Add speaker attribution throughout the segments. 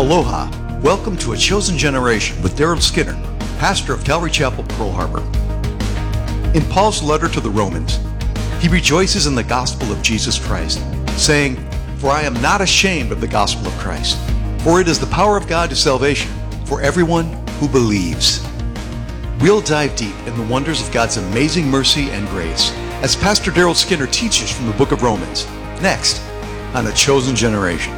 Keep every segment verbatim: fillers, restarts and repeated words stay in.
Speaker 1: Aloha. Welcome to A Chosen Generation with Daryl Skinner, pastor of Calvary Chapel, Pearl Harbor. In Paul's letter to the Romans, he rejoices in the gospel of Jesus Christ, saying, "For I am not ashamed of the gospel of Christ, for it is the power of God to salvation for everyone who believes." We'll dive deep in the wonders of God's amazing mercy and grace as Pastor Daryl Skinner teaches from the book of Romans, next on A Chosen Generation.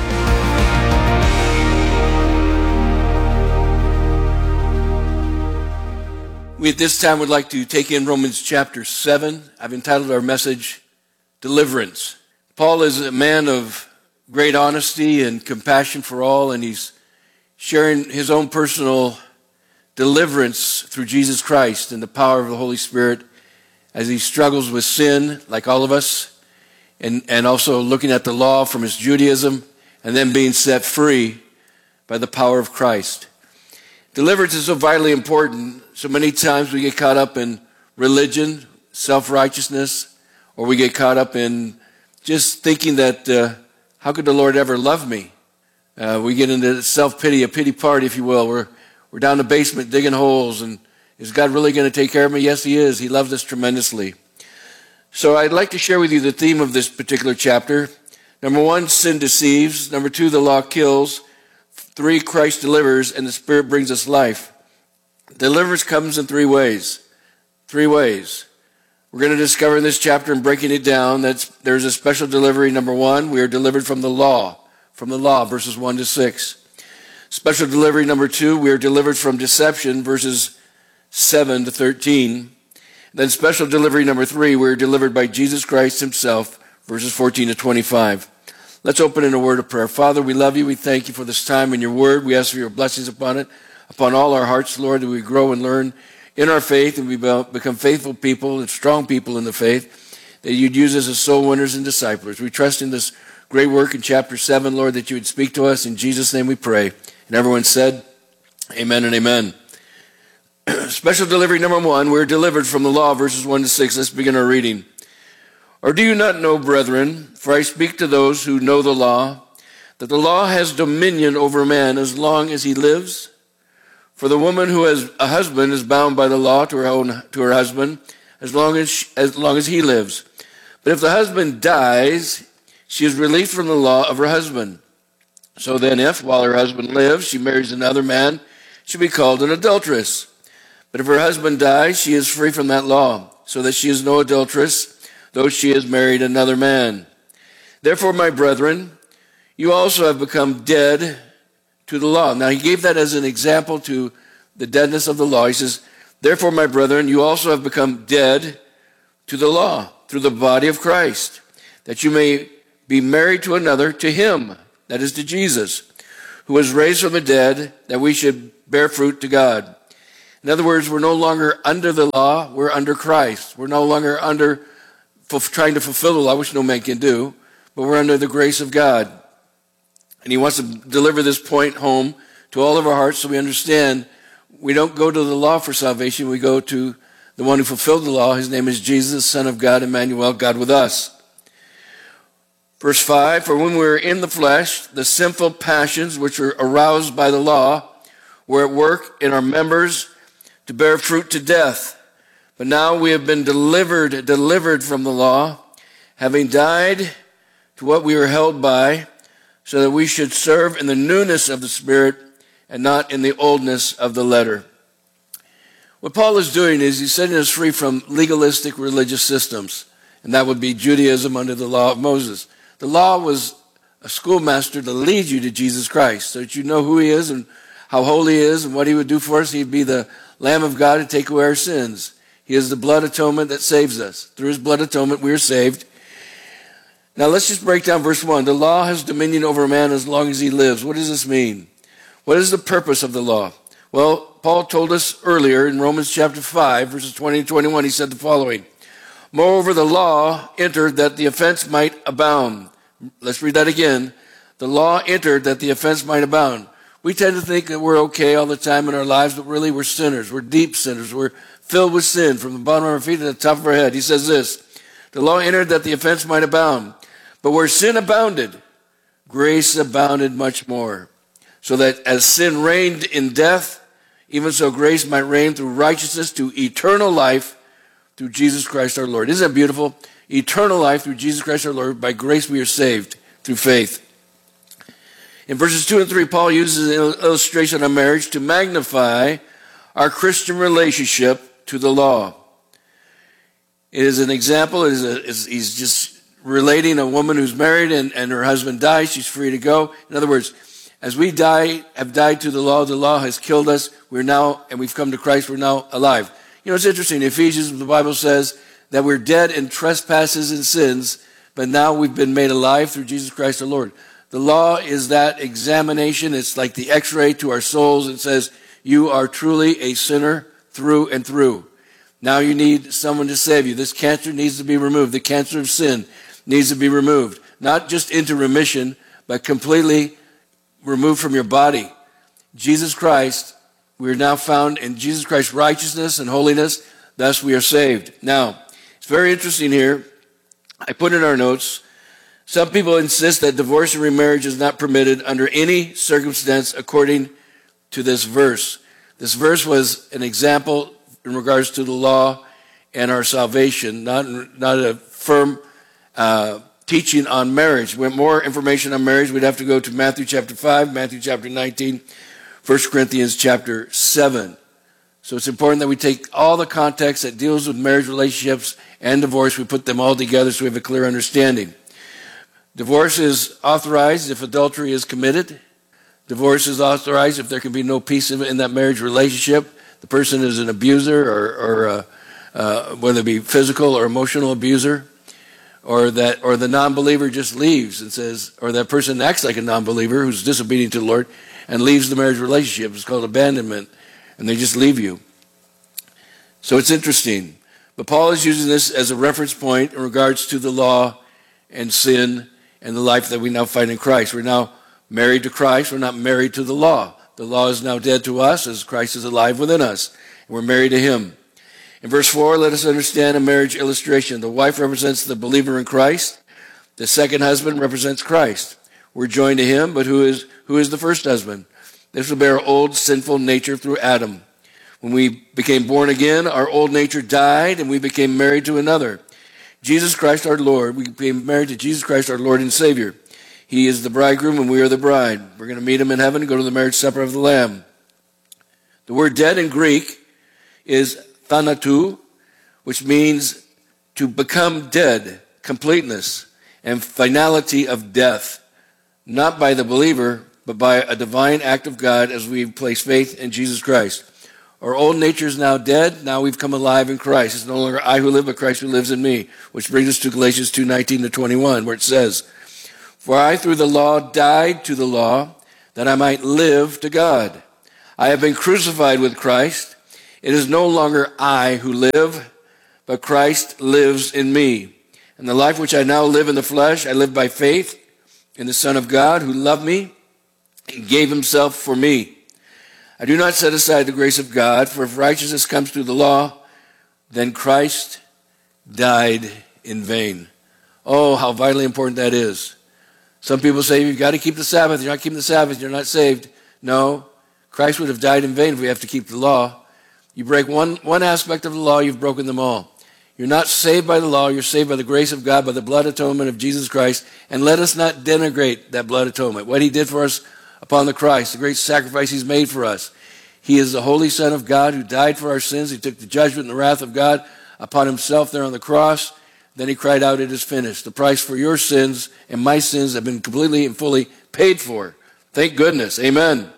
Speaker 2: We at this time would like to take in Romans chapter seven. I've entitled our message, Deliverance. Paul is a man of great honesty and compassion for all, and he's sharing his own personal deliverance through Jesus Christ and the power of the Holy Spirit as he struggles with sin, like all of us, and, and also looking at the law from his Judaism, and then being set free by the power of Christ. Deliverance is so vitally important. So many times we get caught up in religion, self-righteousness, or we get caught up in just thinking that, uh, how could the Lord ever love me? Uh, we get into self-pity, a pity party, if you will. We're, we're down the basement digging holes, and is God really going to take care of me? Yes, he is. He loves us tremendously. So I'd like to share with you the theme of this particular chapter. Number one, sin deceives. Number two, the law kills. Three, Christ delivers, and the Spirit brings us life. Deliverance comes in three ways. Three ways. We're going to discover in this chapter and breaking it down that there's a special delivery. Number one, we are delivered from the law. From the law, verses one to six. Special delivery number two, we are delivered from deception, verses seven to thirteen. Then special delivery number three, we are delivered by Jesus Christ himself, verses fourteen to twenty-five. Let's open in a word of prayer. Father, we love you. We thank you for this time in your word. We ask for your blessings upon it, upon all our hearts, Lord, that we grow and learn in our faith and we become faithful people and strong people in the faith, that you'd use us as soul winners and disciplers. We trust in this great work in chapter seven, Lord, that you would speak to us. In Jesus' name we pray. And everyone said, amen and amen. Special delivery number one, we're delivered from the law, verses one to six. Let's begin our reading. Or do you not know, brethren, for I speak to those who know the law, that the law has dominion over man as long as he lives? For the woman who has a husband is bound by the law to her own to her husband as long as she, as long as he lives. But if the husband dies, she is released from the law of her husband. So then, if while her husband lives she marries another man, she will be called an adulteress. But if her husband dies, she is free from that law, so that she is no adulteress, though she has married another man. Therefore, my brethren, you also have become dead to the law. Now, he gave that as an example to the deadness of the law. He says, therefore, my brethren, you also have become dead to the law through the body of Christ, that you may be married to another, to him, that is to Jesus, who was raised from the dead, that we should bear fruit to God. In other words, we're no longer under the law, we're under Christ. We're no longer under trying to fulfill the law, which no man can do, but we're under the grace of God. And he wants to deliver this point home to all of our hearts so we understand we don't go to the law for salvation, we go to the one who fulfilled the law. His name is Jesus, Son of God, Emmanuel, God with us. Verse five, for when we were in the flesh, the sinful passions which are aroused by the law were at work in our members to bear fruit to death. But now we have been delivered, delivered from the law, having died to what we were held by, so that we should serve in the newness of the Spirit and not in the oldness of the letter. What Paul is doing is he's setting us free from legalistic religious systems, and that would be Judaism under the law of Moses. The law was a schoolmaster to lead you to Jesus Christ, so that you know who he is and how holy he is and what he would do for us. He'd be the Lamb of God to take away our sins. He is the blood atonement that saves us. Through his blood atonement, we are saved. Now let's just break down verse one. The law has dominion over a man as long as he lives. What does this mean? What is the purpose of the law? Well, Paul told us earlier in Romans chapter five, verses twenty and twenty-one, he said the following. Moreover, the law entered that the offense might abound. Let's read that again. The law entered that the offense might abound. We tend to think that we're okay all the time in our lives, but really we're sinners. We're deep sinners. We're filled with sin from the bottom of our feet to the top of our head. He says this, the law entered that the offense might abound. But where sin abounded, grace abounded much more, so that as sin reigned in death, even so grace might reign through righteousness to eternal life through Jesus Christ our Lord. Isn't that beautiful? Eternal life through Jesus Christ our Lord. By grace we are saved through faith. In verses two and three, Paul uses an illustration of marriage to magnify our Christian relationship to the law. It is an example. It is a, it's, he's just relating a woman who's married and, and her husband dies. She's free to go. In other words, as we die, have died to the law, the law has killed us. We're now, and we've come to Christ, we're now alive. You know, it's interesting. In Ephesians, the Bible says that we're dead in trespasses and sins, but now we've been made alive through Jesus Christ our Lord. The law is that examination. It's like the x-ray to our souls. It says, you are truly a sinner through and through. Now you need someone to save you. This cancer needs to be removed. The cancer of sin needs to be removed. Not just into remission, but completely removed from your body. Jesus Christ, we are now found in Jesus Christ's righteousness and holiness. Thus we are saved. Now, it's very interesting here. I put in our notes, some people insist that divorce and remarriage is not permitted under any circumstance according to this verse. This verse was an example in regards to the law and our salvation, not, not a firm uh, teaching on marriage. We want more information on marriage, we'd have to go to Matthew chapter five, Matthew chapter nineteen, First Corinthians chapter seven. So it's important that we take all the context that deals with marriage relationships and divorce, we put them all together so we have a clear understanding. Divorce is authorized if adultery is committed. Divorce is authorized if there can be no peace in, in that marriage relationship. The person is an abuser, or, or uh, uh, whether it be physical or emotional abuser, or that, or the non-believer just leaves and says, or that person acts like a non-believer who's disobedient to the Lord and leaves the marriage relationship. It's called abandonment, and they just leave you. So it's interesting. But Paul is using this as a reference point in regards to the law and sin and the life that we now find in Christ. We're now married to Christ. We're not married to the law. The law is now dead to us as Christ is alive within us. And we're married to him. In verse four, let us understand a marriage illustration. The wife represents the believer in Christ. The second husband represents Christ. We're joined to him, but who is, who is the first husband? This will bear our old sinful nature through Adam. When we became born again, our old nature died and we became married to another. Jesus Christ our Lord. We became married to Jesus Christ our Lord and Savior. He is the bridegroom and we are the bride. We're going to meet him in heaven and go to the marriage supper of the Lamb. The word dead in Greek is thanatu, which means to become dead, completeness, and finality of death, not by the believer, but by a divine act of God as we place faith in Jesus Christ. Our old nature is now dead. Now we've come alive in Christ. It's no longer I who live, but Christ who lives in me, which brings us to Galatians two nineteen to twenty-one, where it says, for I through the law died to the law, that I might live to God. I have been crucified with Christ. It is no longer I who live, but Christ lives in me. And the life which I now live in the flesh, I live by faith in the Son of God who loved me and gave himself for me. I do not set aside the grace of God, for if righteousness comes through the law, then Christ died in vain. Oh, how vitally important that is. Some people say, you've got to keep the Sabbath. You're not keeping the Sabbath. You're not saved. No, Christ would have died in vain if we have to keep the law. You break one, one aspect of the law, you've broken them all. You're not saved by the law. You're saved by the grace of God, by the blood atonement of Jesus Christ. And let us not denigrate that blood atonement. What he did for us upon the Christ, the great sacrifice he's made for us. He is the Holy Son of God who died for our sins. He took the judgment and the wrath of God upon himself there on the cross. Then he cried out, it is finished. The price for your sins and my sins have been completely and fully paid for. Thank goodness. Amen.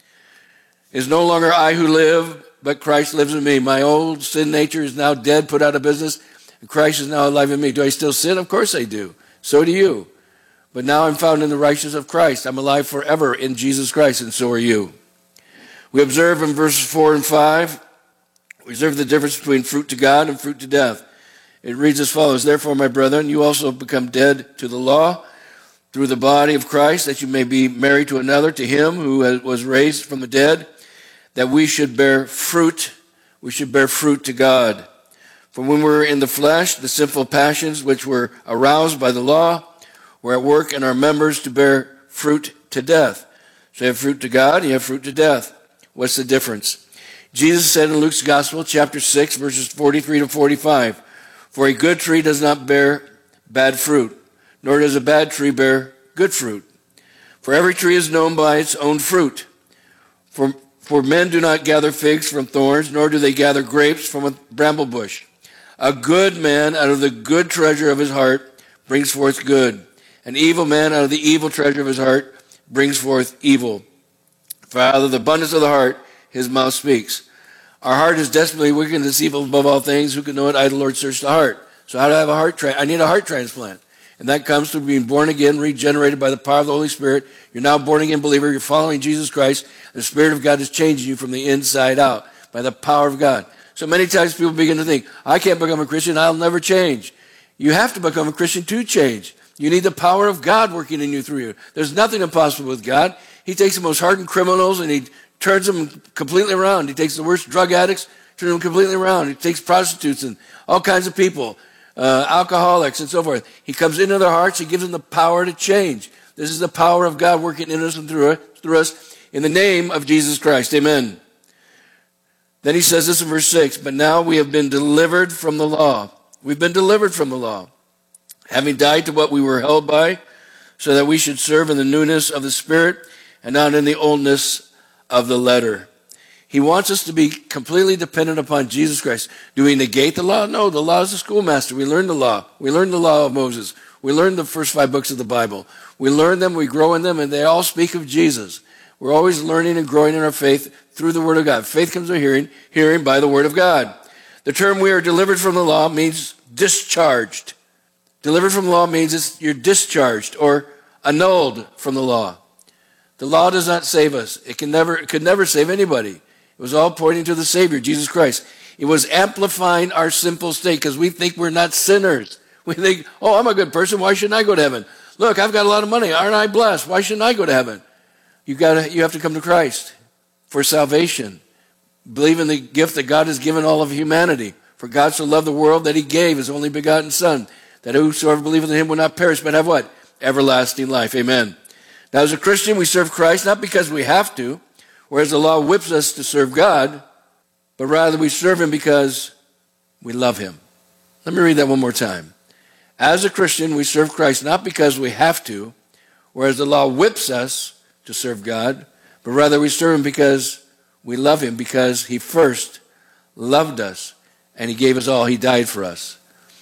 Speaker 2: It is no longer I who live, but Christ lives in me. My old sin nature is now dead, put out of business, and Christ is now alive in me. Do I still sin? Of course I do. So do you. But now I'm found in the righteousness of Christ. I'm alive forever in Jesus Christ, and so are you. We observe in verses four and five, we observe the difference between fruit to God and fruit to death. It reads as follows, therefore, my brethren, you also have become dead to the law through the body of Christ, that you may be married to another, to him who was raised from the dead, that we should bear fruit, we should bear fruit to God. For when we were in the flesh, the sinful passions which were aroused by the law were at work in our members to bear fruit to death. So you have fruit to God, and you have fruit to death. What's the difference? Jesus said in Luke's Gospel, chapter six, verses forty-three to forty-five, "For a good tree does not bear bad fruit, nor does a bad tree bear good fruit. For every tree is known by its own fruit. For, for men do not gather figs from thorns, nor do they gather grapes from a bramble bush. A good man out of the good treasure of his heart brings forth good. An evil man out of the evil treasure of his heart brings forth evil. For out of the abundance of the heart his mouth speaks." Our heart is desperately wicked and deceitful above all things. Who can know it? I, the Lord, search the heart. So how do I have a heart transplant? I need a heart transplant. And that comes through being born again, regenerated by the power of the Holy Spirit. You're now a born again believer. You're following Jesus Christ. The Spirit of God is changing you from the inside out by the power of God. So many times people begin to think, I can't become a Christian. I'll never change. You have to become a Christian to change. You need the power of God working in you through you. There's nothing impossible with God. He takes the most hardened criminals and he turns them completely around. He takes the worst drug addicts, turns them completely around. He takes prostitutes and all kinds of people, uh, alcoholics and so forth. He comes into their hearts. He gives them the power to change. This is the power of God working in us and through us, through us in the name of Jesus Christ. Amen. Then he says this in verse six, "But now we have been delivered from the law." We've been delivered from the law, having died to what we were held by, so that we should serve in the newness of the Spirit and not in the oldness of the letter. He wants us to be completely dependent upon Jesus Christ. Do we negate the law? No, the law is the schoolmaster. We learn the law. We learn the law of Moses. We learn the first five books of the Bible. We learn them, we grow in them, and they all speak of Jesus. We're always learning and growing in our faith through the Word of God. Faith comes by hearing, hearing by the Word of God. The term "we are delivered from the law" means discharged. Delivered from the law means it's, you're discharged or annulled from the law. The law does not save us. It can never, it could never save anybody. It was all pointing to the Savior, Jesus Christ. It was amplifying our sinful state because we think we're not sinners. We think, oh, I'm a good person. Why shouldn't I go to heaven? Look, I've got a lot of money. Aren't I blessed? Why shouldn't I go to heaven? You got you have to come to Christ for salvation. Believe in the gift that God has given all of humanity. For God so loved the world that he gave his only begotten Son, that whosoever believeth in him will not perish, but have what? Everlasting life. Amen. Now, as a Christian, we serve Christ not because we have to, whereas the law whips us to serve God, but rather we serve him because we love him. Let me read that one more time. As a Christian, we serve Christ not because we have to, whereas the law whips us to serve God, but rather we serve him because we love him, because he first loved us and he gave us all. He died for us.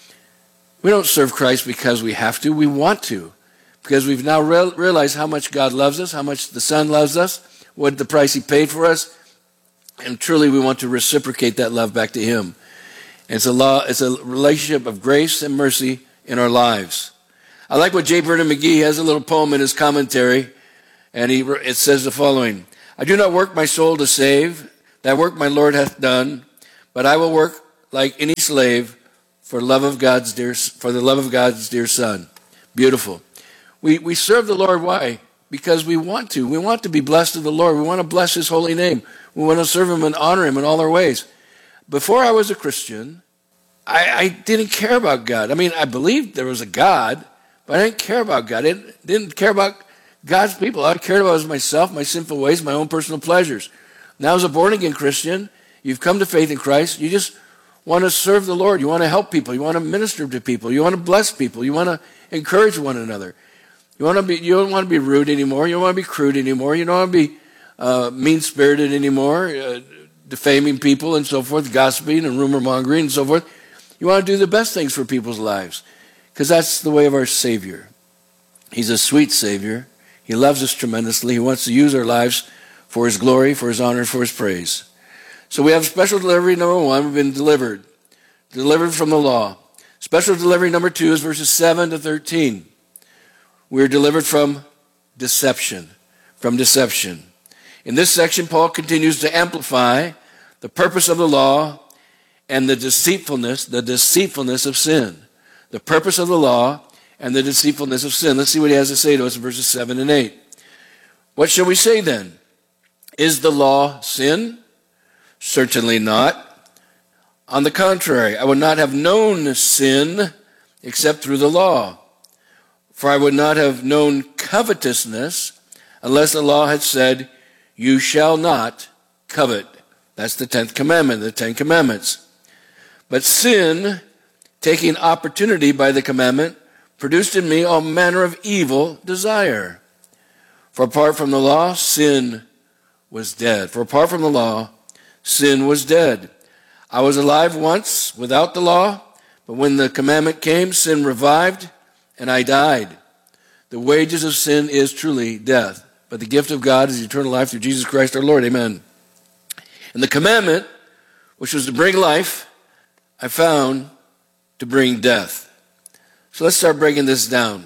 Speaker 2: We don't serve Christ because we have to. We want to, because we've now re- realized how much God loves us, how much the Son loves us, what the price he paid for us, and truly we want to reciprocate that love back to him. And it's a law, it's a relationship of grace and mercy in our lives. I like what J. Vernon McGee has a little poem in his commentary, and he it says the following: "I do not work my soul to save, that work my Lord hath done, but I will work like any slave for love of God's dear for the love of God's dear Son." Beautiful. We we serve the Lord. Why? Because we want to. We want to be blessed of the Lord. We want to bless his holy name. We want to serve him and honor him in all our ways. Before I was a Christian, I, I didn't care about God. I mean, I believed there was a God, but I didn't care about God. I didn't, didn't care about God's people. All I cared about was myself, my sinful ways, my own personal pleasures. Now, as a born-again Christian, you've come to faith in Christ. You just want to serve the Lord. You want to help people. You want to minister to people. You want to bless people. You want to encourage one another. You want to be. You don't want to be rude anymore. You don't want to be crude anymore. You don't want to be uh, mean-spirited anymore, uh, defaming people and so forth, gossiping and rumor-mongering and so forth. You want to do the best things for people's lives, because that's the way of our Savior. He's a sweet Savior. He loves us tremendously. He wants to use our lives for his glory, for his honor, for his praise. So we have special delivery number one. We've been delivered. Delivered from the law. Special delivery number two is verses seven to thirteen. We're delivered from deception. From deception. In this section, Paul continues to amplify the purpose of the law and the deceitfulness, the deceitfulness of sin. The purpose of the law and the deceitfulness of sin. Let's see what he has to say to us in verses seven and eight. What shall we say then? Is the law sin? Certainly not. On the contrary, I would not have known sin except through the law. For I would not have known covetousness unless the law had said, you shall not covet. That's the tenth commandment, the Ten Commandments. But sin, taking opportunity by the commandment, produced in me all manner of evil desire. For apart from the law, sin was dead. For apart from the law, sin was dead. I was alive once without the law, but when the commandment came, sin revived, and I died. The wages of sin is truly death, but the gift of God is eternal life through Jesus Christ our Lord. Amen. And the commandment, which was to bring life, I found to bring death. So let's start breaking this down.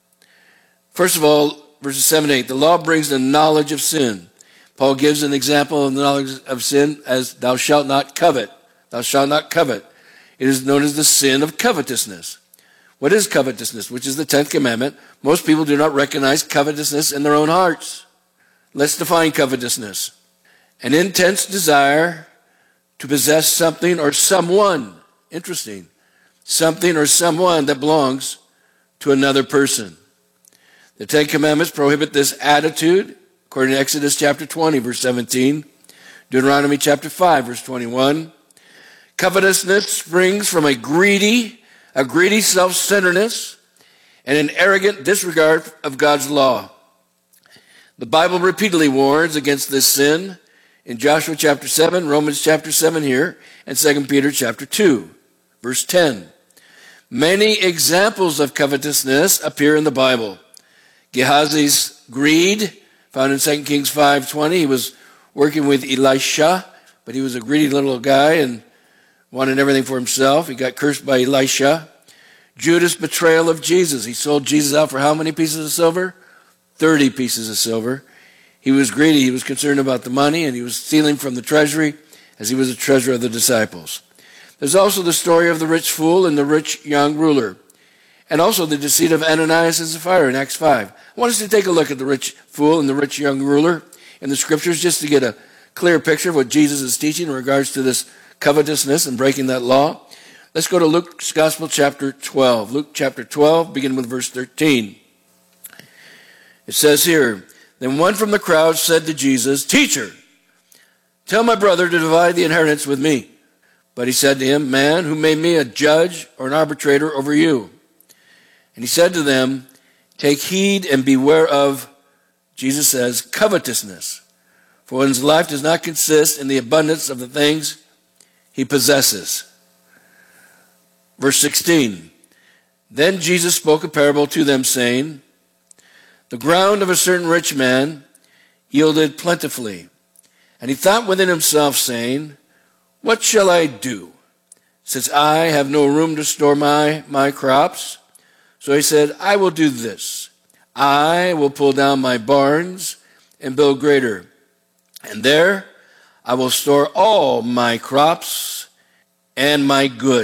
Speaker 2: First of all, verses seven and eight, the law brings the knowledge of sin. Paul gives an example of the knowledge of sin as thou shalt not covet. Thou shalt not covet. It is known as the sin of covetousness. What is covetousness? Which is the tenth commandment. Most people do not recognize covetousness in their own hearts. Let's define covetousness. An intense desire to possess something or someone. Interesting. Something or someone that belongs to another person. The Ten Commandments prohibit this attitude, according to Exodus chapter twenty, verse seventeen, Deuteronomy chapter five, verse twenty-one. Covetousness springs from a greedy, a greedy self-centeredness and an arrogant disregard of God's law. The Bible repeatedly warns against this sin in Joshua chapter seven, Romans chapter seven here, and Second Peter chapter two, verse ten. Many examples of covetousness appear in the Bible. Gehazi's greed, found in Second Kings five twenty. He was working with Elisha, but he was a greedy little guy and wanted everything for himself. He got cursed by Elisha. Judas' betrayal of Jesus. He sold Jesus out for how many pieces of silver? thirty pieces of silver. He was greedy. He was concerned about the money, and he was stealing from the treasury as he was a treasurer of the disciples. There's also the story of the rich fool and the rich young ruler, and also the deceit of Ananias and Sapphira in Acts five. I want us to take a look at the rich fool and the rich young ruler in the scriptures just to get a clear picture of what Jesus is teaching in regards to this covetousness and breaking that law. Let's go to Luke's Gospel chapter twelve. Luke chapter twelve, beginning with verse thirteen. It says here, then one from the crowd said to Jesus, Teacher, tell my brother to divide the inheritance with me. But he said to him, Man, who made me a judge or an arbitrator over you? And he said to them, Take heed and beware of, Jesus says, covetousness. For one's life does not consist in the abundance of the things he possesses. Verse sixteen. Then Jesus spoke a parable to them, saying, The ground of a certain rich man yielded plentifully. And he thought within himself, saying, What shall I do, since I have no room to store my, my crops? So he said, I will do this. I will pull down my barns and build greater. And there I will store all my crops and my goods.